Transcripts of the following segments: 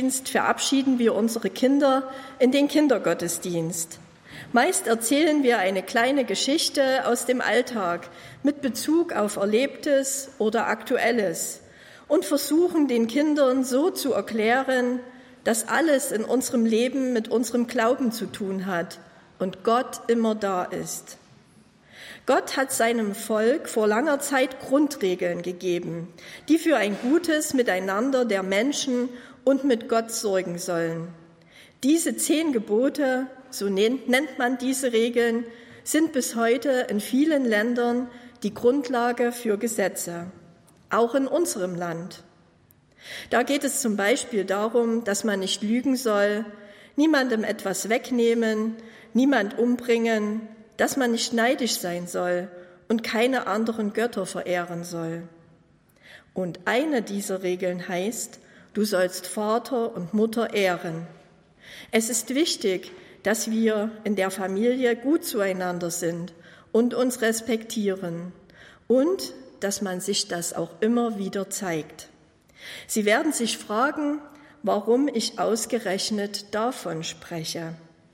Abschiedsdienst verabschieden wir unsere Kinder in den Kindergottesdienst. Meist erzählen wir eine kleine Geschichte aus dem Alltag mit Bezug auf Erlebtes oder Aktuelles und versuchen den Kindern so zu erklären, dass alles in unserem Leben mit unserem Glauben zu tun hat und Gott immer da ist. Gott hat seinem Volk vor langer Zeit Grundregeln gegeben, die für ein gutes Miteinander der Menschen und mit Gott sorgen sollen. Diese 10 Gebote, so nennt man diese Regeln, sind bis heute in vielen Ländern die Grundlage für Gesetze, auch in unserem Land. Da geht es zum Beispiel darum, dass man nicht lügen soll, niemandem etwas wegnehmen, niemand umbringen, dass man nicht neidisch sein soll und keine anderen Götter verehren soll. Und eine dieser Regeln heißt, du sollst Vater und Mutter ehren. Es ist wichtig, dass wir in der Familie gut zueinander sind und uns respektieren und dass man sich das auch immer wieder zeigt. Sie werden sich fragen, warum ich ausgerechnet davon spreche.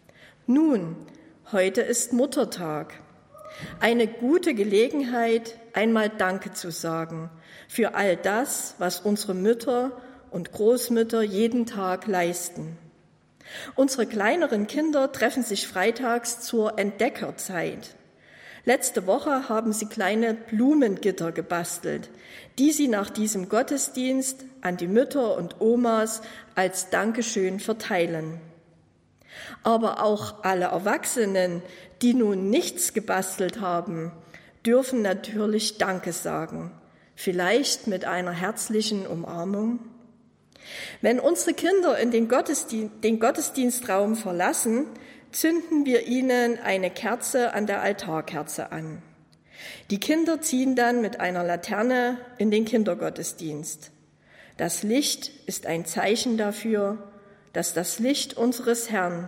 Nun, heute ist Muttertag. Eine gute Gelegenheit, einmal Danke zu sagen für all das, was unsere Mütter und Großmütter jeden Tag leisten. Unsere kleineren Kinder treffen sich freitags zur Entdeckerzeit. Letzte Woche haben sie kleine Blumengitter gebastelt, die sie nach diesem Gottesdienst an die Mütter und Omas als Dankeschön verteilen. Aber auch alle Erwachsenen, die nun nichts gebastelt haben, dürfen natürlich Danke sagen, vielleicht mit einer herzlichen Umarmung. Wenn unsere Kinder in den Gottesdienstraum verlassen, zünden wir ihnen eine Kerze an der Altarkerze an. Die Kinder ziehen dann mit einer Laterne in den Kindergottesdienst. Das Licht ist ein Zeichen dafür, dass das Licht unseres Herrn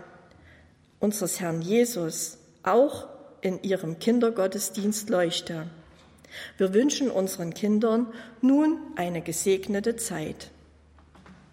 Jesus, auch in ihrem Kindergottesdienst leuchte. Wir wünschen unseren Kindern nun eine gesegnete Zeit.